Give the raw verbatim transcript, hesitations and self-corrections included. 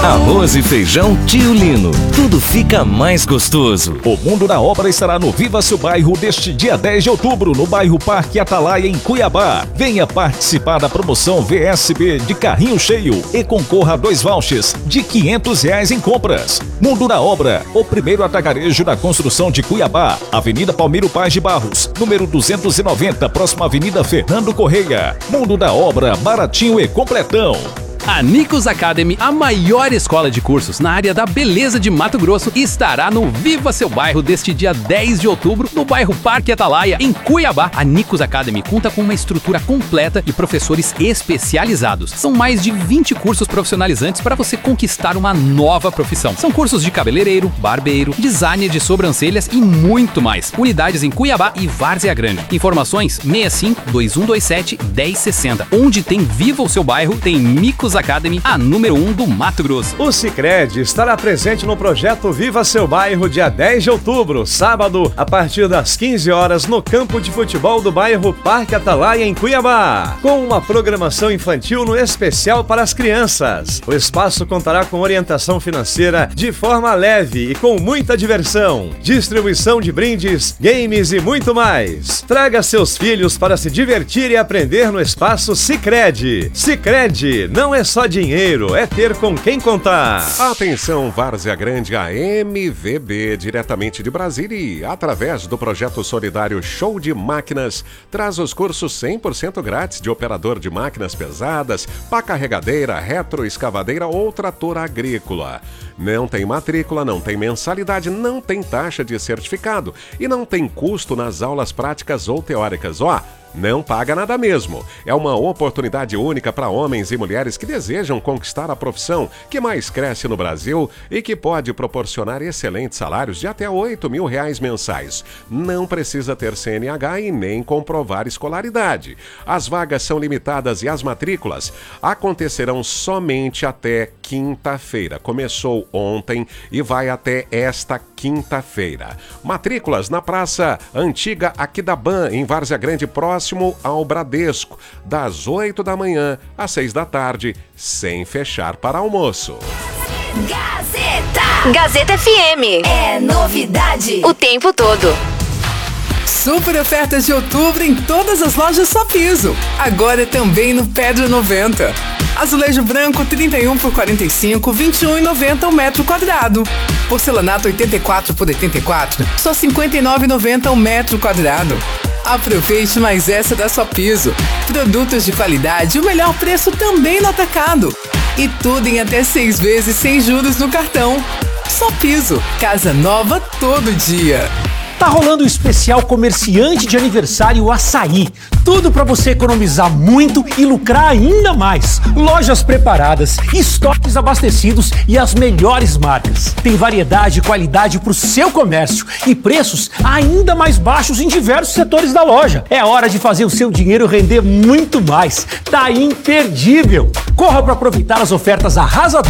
Arroz e feijão Tio Lino. Tudo fica mais gostoso. O Mundo da Obra estará no Viva Seu Bairro deste dia dez de outubro, no bairro Parque Atalaia, em Cuiabá. Venha participar da promoção V S B de carrinho cheio e concorra a dois vouchers de quinhentos reais em compras. Mundo da Obra, o primeiro atacadão da construção de Cuiabá. Avenida Palmiro Paz de Barros, número duzentos e noventa, próxima Avenida Fernando Correia. Mundo da Obra, baratinho e completão. A Nicos Academy, a maior escola de cursos na área da beleza de Mato Grosso, estará no Viva Seu Bairro deste dia dez de outubro, no bairro Parque Atalaia, em Cuiabá. A Nicos Academy conta com uma estrutura completa e professores especializados. São mais de vinte cursos profissionalizantes para você conquistar uma nova profissão. São cursos de cabeleireiro, barbeiro, design de sobrancelhas e muito mais. Unidades em Cuiabá e Várzea Grande. Informações seis cinco, dois um dois sete, um zero seis zero. Onde tem Viva o Seu Bairro, tem Nicos Academy, a número um do Mato Grosso. O Sicredi estará presente no projeto Viva Seu Bairro, dia dez de outubro, sábado, a partir das quinze horas, no campo de futebol do bairro Parque Atalaia, em Cuiabá, com uma programação infantil no especial para as crianças. O espaço contará com orientação financeira de forma leve e com muita diversão, distribuição de brindes, games e muito mais. Traga seus filhos para se divertir e aprender no espaço Sicredi. Sicredi não é só dinheiro, é ter com quem contar. Atenção, Várzea Grande, a M V B, diretamente de Brasília e através do projeto solidário Show de Máquinas, traz os cursos cem por cento grátis de operador de máquinas pesadas, pá carregadeira, retroescavadeira ou trator agrícola. Não tem matrícula, não tem mensalidade, não tem taxa de certificado e não tem custo nas aulas práticas ou teóricas. Ó, não paga nada mesmo. É uma oportunidade única para homens e mulheres que desejam conquistar a profissão que mais cresce no Brasil e que pode proporcionar excelentes salários de até oito mil reais mensais. Não precisa ter C N H e nem comprovar escolaridade. As vagas são limitadas e as matrículas acontecerão somente até quinta-feira. Começou ontem e vai até esta quinta-feira. Matrículas na Praça Antiga Aquidaban, em Várzea Grande, próximo ao Bradesco, das oito da manhã às seis da tarde, sem fechar para almoço. Gazeta! Gazeta F M. É novidade o tempo todo. Super ofertas de outubro em todas as lojas Só Piso. Agora também no Pedra noventa. Azulejo branco trinta e um por quarenta e cinco, vinte e um reais e noventa centavos o metro quadrado. Porcelanato oitenta e quatro por oitenta e quatro, só cinquenta e nove reais e noventa centavos o metro quadrado. Aproveite mais essa da Só Piso. Produtos de qualidade e o melhor preço também no atacado. E tudo em até seis vezes sem juros no cartão. Só Piso. Casa nova todo dia. Tá rolando um especial comerciante de aniversário Açaí. Tudo para você economizar muito e lucrar ainda mais. Lojas preparadas, estoques abastecidos e as melhores marcas. Tem variedade e qualidade para o seu comércio e preços ainda mais baixos em diversos setores da loja. É hora de fazer o seu dinheiro render muito mais. Tá imperdível. Corra para aproveitar as ofertas arrasadoras